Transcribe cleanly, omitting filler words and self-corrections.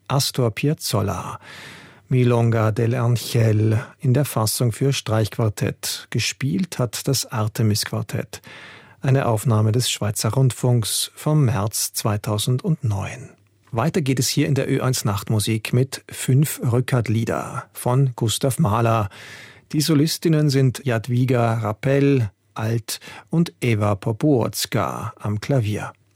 Astor Piazzolla. Milonga dell'Angel in der Fassung für Streichquartett. Gespielt hat das Artemis-Quartett. Eine Aufnahme des Schweizer Rundfunks vom März 2009. Weiter geht es hier in der Ö1 Nachtmusik mit 5 Rückert-Lieder von Gustav Mahler. Die Solistinnen sind Jadwiga Rappel, Alt und Eva Popłocka am Klavier.